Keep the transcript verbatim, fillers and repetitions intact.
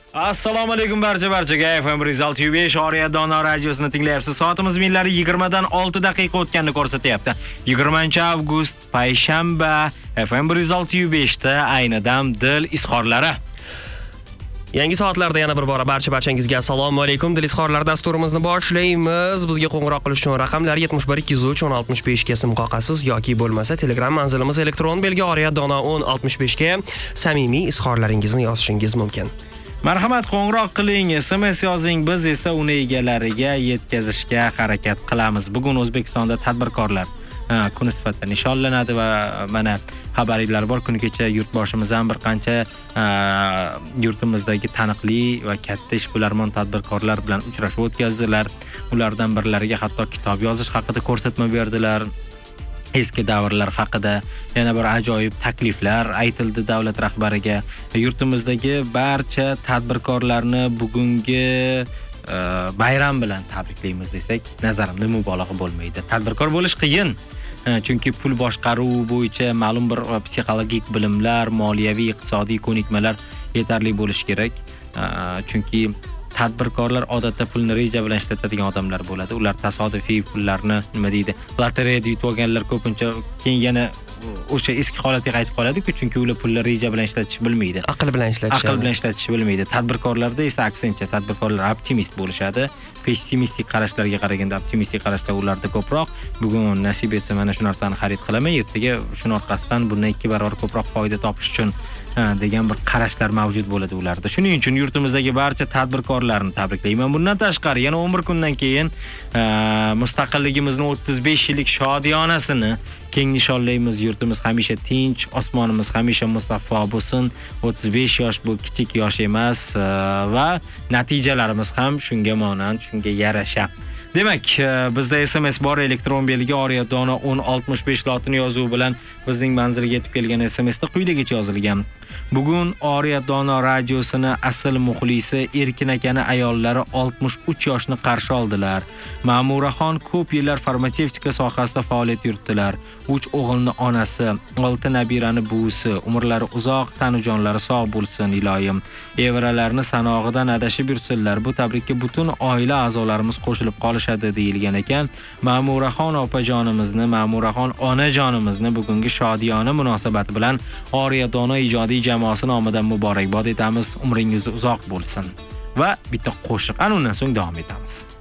Assalomu alaykum barcha barchaga. F M Result U besh Oriya Dono radiosini tinglayapsiz. Soatimiz minlari yigirma dan olti daqiqa o'tganini ko'rsatyapti. yigirmanchi avgust payshanba F M Result U besh da ayni dam dil izhorlari. Yangi soatlarda yana bir bora barcha barchangizga assalomu alaykum. Dil izhorlari dasturimizni boshlaymiz. Bizga qo'ng'iroq qilish uchun raqamlar yetmish bir ikki yuz uch o'n oltmish besh ga sim qoqasiz yoki bo'lmasa Telegram manzilimiz elektron belgi Oriya Dono o'n oltmish besh ga samimiy izhorlaringizni yozishingiz mumkin. Marhamat, qo'ng'iroq qiling, S M S yozing, biz esa uni egalariga yetkazishga harakat qilamiz. Bugun O'zbekistonda tadbirkorlar kuni sifatida nishonlanadi va mana xabarlar bor. Kuni kecha yurtboshimiz ham bir qancha yurtimizdagi taniqli va katta ishbilarmon tadbirkorlar bilan uchrashuv o'tkazdilar. Ulardan birlariga hatto kitob yozish haqida ko'rsatma berdilar. Eski davrlar haqida yana bir ajoyib takliflar aytildi davlat rahbariga. Yurtimizdagi barcha tadbirkorlarni bugungi bayram bilan tabriklaymiz desak, nazarimda mubolag'a bo'lmaydi. Tadbirkor bo'lish qiyin. Chunki pul boshqaruvi bo'yicha ma'lum bir psixologik bilimlar, moliyaviy, iqtisodiy ko'nikmalar yetarli bo'lishi kerak. Chunki tadbirkorlar odatda pulni reja bilan ishlatadigan odamlar bo'ladi. Ular tasodifiy pullarni, nima deydi, lotereyada yutib olganlar ko'pincha keyin yana o'sha eski holatiga qaytib qoladi-ku, chunki ular pulni reja bilan ishlatishni bilmaydi. Aql bilan ishlatishadi. Aql bilan ishlatishni bilmaydi. Tadbirkorlarda esa aksincha, tadbirkorlar optimist bo'lishadi. Pessimistik qarashlarga qaraganda optimistik qarashlar ularda ko'proq. Bugun nasib etsa mana shu narsani xarid qilaman, ertaga shuni orqasidan bundan ikki barobar ko'proq foyda topish uchun degan bir qarashlar mavjud bo'ladi ularda. Shuning uchun yurtimizdagi barcha tadbirkorlarni tabriklayman. Bundan tashqari yana o'n bir kundan keyin mustaqilligimizning o'ttiz besh yillik shodiyonasini keng nishonlaymiz. Yurtimiz hamisha tinch, osmonimiz hamisha musaffo bo'lsin. o'ttiz besh yosh bu kichik yosh emas va natijalarimiz ham shunga monand, shunga yarasha. Demak, bizda S M S bor, elektron belgi Oriya Dono o'n oltmish besh lotini yozuvi bilan bizning manzilga yetib kelgan S M S da quyidagicha yozilgan. Bugun Oriya Dono radiosini asl muxlisi Erkin akani ayollari oltmish uch yoshni qarshi oldilar. Ma'muraxon ko'p yillar farmatsevtika sohasida faoliyat yuritdilar. uch o'g'ilni onasi, olti nabirani buvisi, umrlari uzoq, tanujonlari sog' bo'lsin iloyim. Evralarni sanog'idan adashib yursinlar. Bu tabrikka butun oila a'zolarimiz qo'shilib qolishadi deyilgan ekan. Ma'muraxon opajonimizni, Ma'muraxon onajonimizni bugungi shodiyona munosabati bilan Oriya Dono ijodiy jamoasi nomidan muborakbod etamiz. Umringiz uzoq bo'lsin. Va bitta qo'shiq, ana undan so'ng davom etamiz.